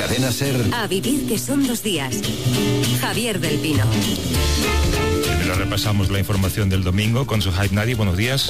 Cadena SER. A vivir que son 2 días. Javier del Pino. Primero repasamos la información del domingo con Suhaib Nadi. Buenos días.